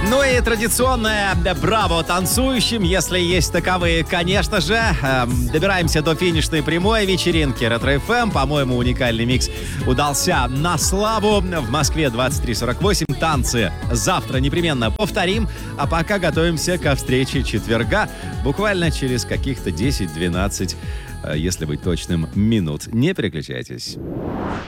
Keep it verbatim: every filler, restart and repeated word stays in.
Ну и традиционное браво танцующим, если есть таковые, конечно же. Эм, добираемся до финишной прямой вечеринки Ретро-эф эм. По-моему, уникальный микс удался на славу. В Москве двадцать три сорок восемь. Танцы завтра непременно повторим. А пока готовимся ко встрече четверга. Буквально через каких-то десять-двенадцать, если быть точным, минут. Не переключайтесь.